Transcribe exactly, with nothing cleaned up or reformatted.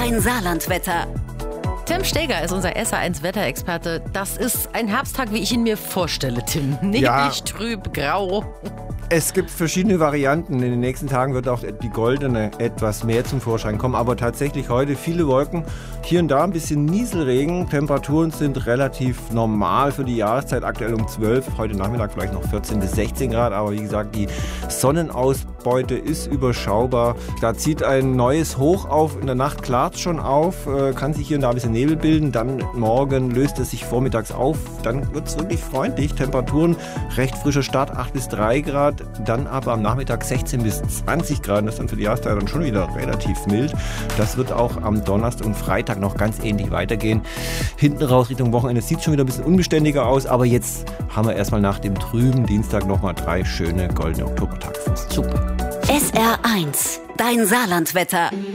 dein Saarlandwetter. Tim Steger ist unser S A eins Wetterexperte. Das ist ein Herbsttag, wie ich ihn mir vorstelle, Tim. Neblig, Ja. trüb, grau. Es gibt verschiedene Varianten. In den nächsten Tagen wird auch die goldene etwas mehr zum Vorschein kommen. Aber tatsächlich heute viele Wolken. Hier und da ein bisschen Nieselregen. Temperaturen sind relativ normal für die Jahreszeit. Aktuell um zwölf. Heute Nachmittag vielleicht noch vierzehn bis sechzehn Grad. Aber wie gesagt, die Sonnenausbeute ist überschaubar. Da zieht ein neues Hoch auf. In der Nacht klart es schon auf. Kann sich hier und da ein bisschen Nebel bilden. Dann morgen löst es sich vormittags auf. Dann wird es wirklich freundlich. Temperaturen recht frischer Start. acht bis drei Grad. Dann aber am Nachmittag sechzehn bis zwanzig Grad. Das ist dann für die Jahreszeit dann schon wieder relativ mild. Das wird auch am Donnerstag und Freitag noch ganz ähnlich weitergehen. Hinten raus Richtung Wochenende sieht es schon wieder ein bisschen unbeständiger aus. Aber jetzt haben wir erstmal nach dem trüben Dienstag nochmal drei schöne goldene Oktobertage. Super. S R eins, dein Saarlandwetter.